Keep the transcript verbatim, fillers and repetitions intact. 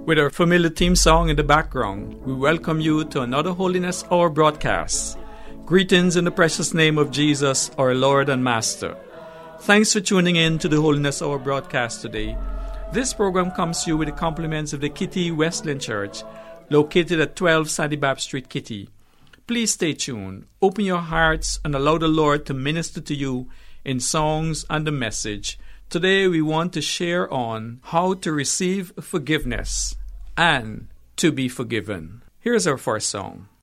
With our familiar theme song in the background, we welcome you to another Holiness Hour broadcast. Greetings in the precious name of Jesus, our Lord and Master. Thanks for tuning in to the Holiness Hour broadcast today. This program comes to you with the compliments of the Kitty Wesleyan Church, located at twelve Sandy Bap Street, Kitty. Please stay tuned, open your hearts, and allow the Lord to minister to you in songs and the message. Today we want to share on how to receive forgiveness and to be forgiven. Here's our first song.